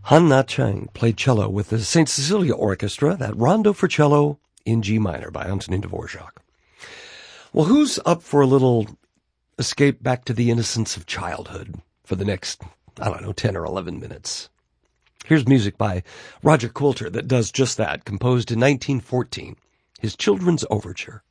Han Na Chang played cello with the St. Cecilia Orchestra, that Rondo for Cello in G minor by Antonin Dvorak. Well, who's up for a little escape back to the innocence of childhood for the next, 10 or 11 minutes? Here's music by Roger Coulter that does just that, composed in 1914, his Children's Overture.